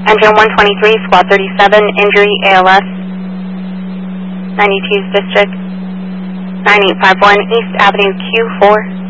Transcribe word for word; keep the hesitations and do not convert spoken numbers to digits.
Engine one twenty-three, Squad thirty-seven, injury A L S, ninety-two District, nine eight five one East Avenue Q four.